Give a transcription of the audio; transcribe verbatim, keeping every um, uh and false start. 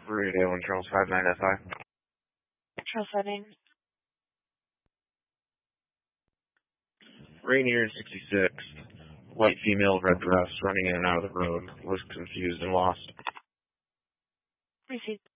Radio and Charles five nine F I. Charles five nine. Rainier sixty-six. White female, red dress, running in and out of the road. Was confused and lost. Received.